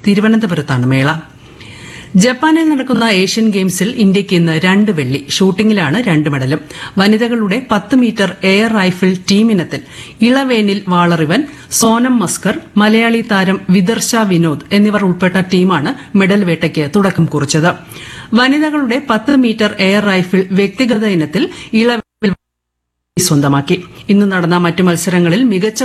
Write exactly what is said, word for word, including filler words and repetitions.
തിരുവനന്തപുരത്താണ് മേള. ജപ്പാനിൽ നടക്കുന്ന ഏഷ്യൻ ഗെയിംസിൽ ഇന്ത്യയ്ക്ക് ഇന്ന് രണ്ട് വെള്ളി. ഷൂട്ടിംഗിലാണ് രണ്ട് മെഡലും. വനിതകളുടെ പത്ത് metre air rifle ടീമിനത്തിൽ Elavenil Valarivan, Sonam മസ്കർ, Malayali താരം വിദർശ വിനോദ് എന്നിവർ ഉൾപ്പെട്ട ടീമാണ് മെഡൽ വേട്ടയ്ക്ക് തുടക്കം കുറിച്ചത്. വനിതകളുടെ പത്ത് മീറ്റർ എയർ റൈഫിൾ വ്യക്തിഗത ഇനത്തിൽ ഇളവേനിൽ സ്വന്തമാക്കി. ഇന്ന് നടന്ന മറ്റ് മത്സരങ്ങളിൽ മികച്ച